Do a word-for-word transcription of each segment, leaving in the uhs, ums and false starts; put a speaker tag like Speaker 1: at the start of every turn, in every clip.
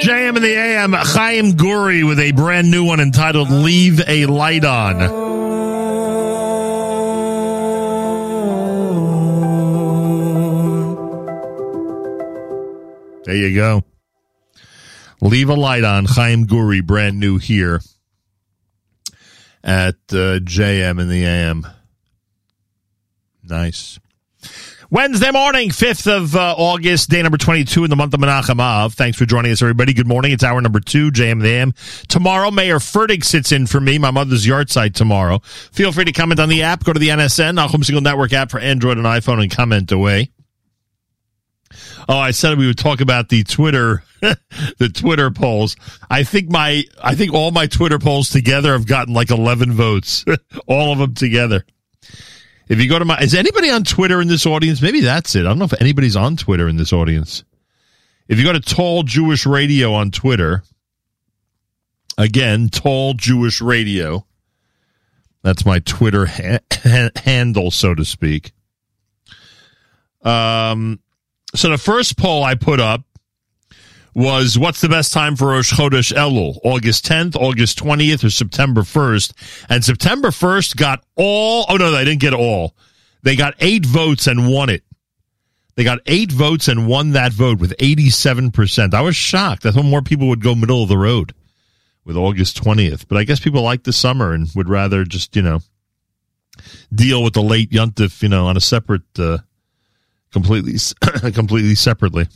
Speaker 1: J M in the A M, Chaim Guri with a brand new one entitled Leave a Light On. There you go. Leave a Light On, Chaim Guri, brand new here at uh, J M in the A M. Nice. Wednesday morning, fifth of uh, August, day number twenty-two in the month of Menachem Av. Thanks for joining us, everybody. Good morning. It's hour number two, J M in the A M. Tomorrow, Mayor Fertig sits in for me, my mother's yard site tomorrow. Feel free to comment on the app. Go to the N S N, Nachum Segal Network app for Android and iPhone, and comment away. Oh, I said we would talk about the Twitter, the Twitter polls. I think my, I think all my Twitter polls together have gotten like eleven votes. All of them together. If you go to my, is anybody on Twitter in this audience? Maybe that's it. I don't know if anybody's on Twitter in this audience. If you go to Tall Jewish Radio on Twitter, again, Tall Jewish Radio. That's my Twitter ha- ha- handle, so to speak. Um, so the first poll I put up was, what's the best time for Rosh Chodesh Elul? August tenth, August twentieth, or September first? And September first got all, oh no, they didn't get all. They got eight votes and won it. They got eight votes and won that vote with eighty-seven percent. I was shocked. I thought more people would go middle of the road with August twentieth. But I guess people like the summer and would rather just, you know, deal with the late Yontif, you know, on a separate, uh, completely, completely separately.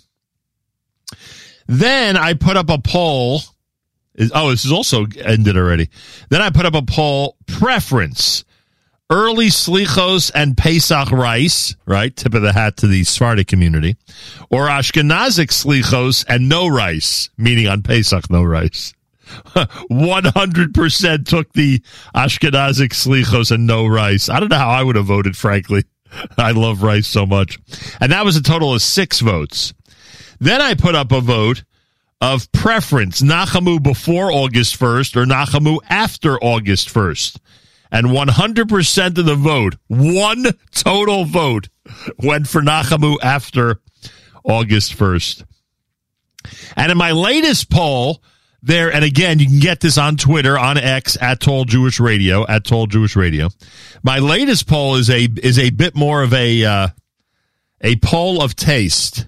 Speaker 1: Then I put up a poll. Oh, this is also ended already. Then I put up a poll, preference, early slichos and Pesach rice, right? Tip of the hat to the Sephardic community. Or Ashkenazic slichos and no rice, meaning on Pesach, no rice. one hundred percent took the Ashkenazic slichos and no rice. I don't know how I would have voted, frankly. I love rice so much. And that was a total of six votes. Then I put up a vote of preference, Nachamu before August first or Nachamu after August first. And one hundred percent of the vote, one total vote, went for Nachamu after August first. And in my latest poll, there, and again, you can get this on Twitter, on X, at Tall Jewish Radio, at Tall Jewish Radio. My latest poll is a is a bit more of a uh, a poll of taste.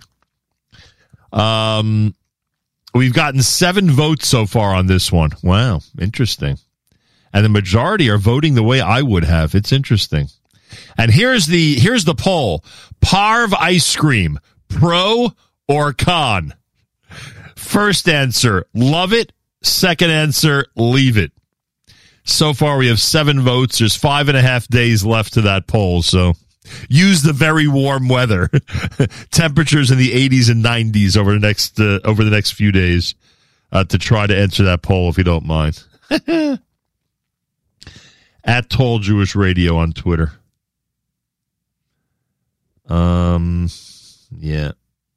Speaker 1: Um, we've gotten seven votes so far on this one. Wow, interesting. And the majority are voting the way I would have. It's interesting. And here's the here's the poll: Parv ice cream, pro or con? First answer, love it. Second answer, leave it. So far, we have seven votes. There's five and a half days left to that poll, so use the very warm weather, temperatures in the eighties and nineties over the next uh, over the next few days uh, to try to answer that poll, if you don't mind. At Tall Jewish Radio on Twitter. Um, yeah.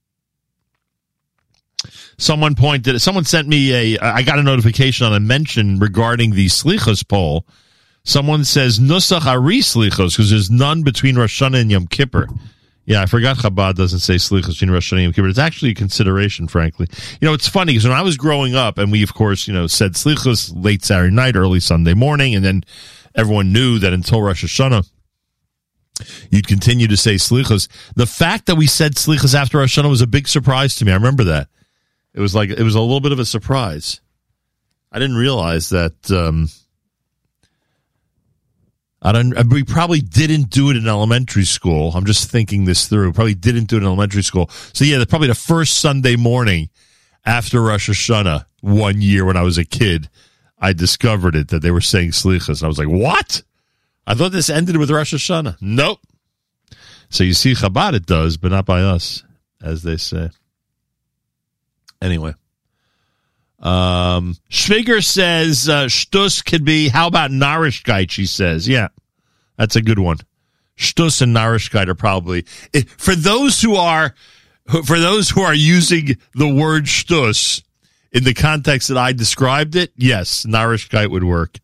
Speaker 1: Someone pointed. Someone sent me a. I got a notification on a mention regarding the Slichos poll. Someone says Nusach Ari Slichos because there's none between Rosh Hashanah and Yom Kippur. Yeah, I forgot Chabad doesn't say Slichos between Rosh Hashanah and Yom Kippur. It's actually a consideration, frankly. You know, it's funny because when I was growing up, and we of course, you know, said Slichos late Saturday night, early Sunday morning, and then everyone knew that until Rosh Hashanah, you'd continue to say Slichos. The fact that we said Slichos after Rosh Hashanah was a big surprise to me. I remember that. It was like, it was a little bit of a surprise. I didn't realize that, um, I don't, we probably didn't do it in elementary school. I'm just thinking this through. Probably didn't do it in elementary school. So yeah, the, probably the first Sunday morning after Rosh Hashanah, one year when I was a kid, I discovered it, that they were saying Slichas. I was like, what? I thought this ended with Rosh Hashanah. Nope. So you see, Chabad it does, but not by us, as they say. Anyway, um, Schwiger says uh, Shtus could be, how about Narishkeit, she says. Yeah, that's a good one. Shtus and Narishkeit are probably, it, for those who are, for those who are using the word Shtus in the context that I described it, yes, Narishkeit would work.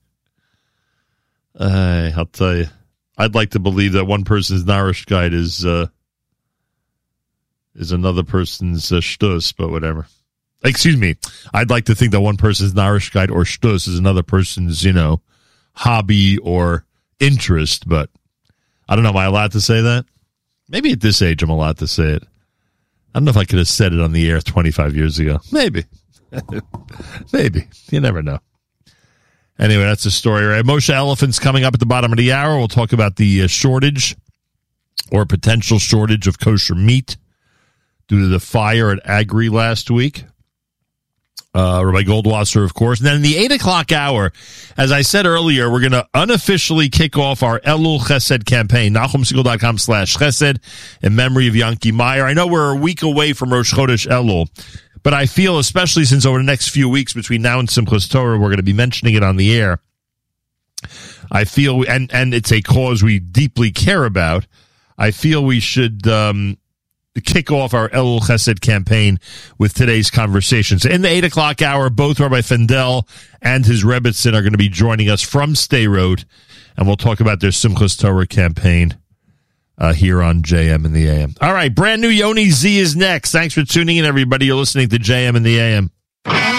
Speaker 1: Uh, I'll tell you, I'd like to believe that one person's Narishkeit is, uh, is another person's uh, Shtus, but whatever. Excuse me. I'd like to think that one person's Narishkeit or Shtus is another person's, you know, hobby or interest, but I don't know. Am I allowed to say that? Maybe at this age I'm allowed to say it. I don't know if I could have said it on the air twenty-five years ago. Maybe. Maybe. You never know. Anyway, that's the story, right? Moshe Elephant's coming up at the bottom of the hour. We'll talk about the uh, shortage or potential shortage of kosher meat due to the fire at Agri last week. Uh, Rabbi Goldwasser, of course. And then in the eight o'clock hour, as I said earlier, we're going to unofficially kick off our Elul Chesed campaign, NachumSegal.com slash Chesed, in memory of Yanki Meyer. I know we're a week away from Rosh Chodesh Elul, but I feel, especially since over the next few weeks between now and Simchas Torah, we're going to be mentioning it on the air. I feel, and, and it's a cause we deeply care about, I feel we should um, kick off our Elul Chesed campaign with today's conversations. In the eight o'clock hour, both Rabbi Fendel and his Rebbitzin are going to be joining us from Sderot, and we'll talk about their Simchas Torah campaign uh, here on J M in the A M. All right, brand new Yoni Z is next. Thanks for tuning in, everybody. You're listening to J M in the A M.